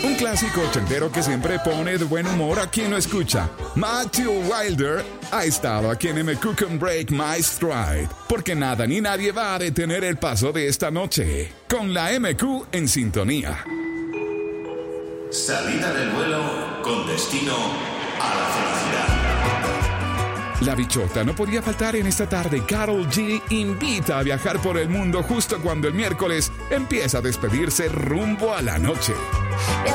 Un clásico ochentero que siempre pone de buen humor a quien lo escucha. Matthew Wilder ha estado aquí en MQ con Break My Stride, porque nada ni nadie va a detener el paso de esta noche. Con la MQ en sintonía. Salida del vuelo con destino a la felicidad. La bichota no podía faltar en esta tarde. Karol G invita a viajar por el mundo justo cuando el miércoles empieza a despedirse rumbo a la noche.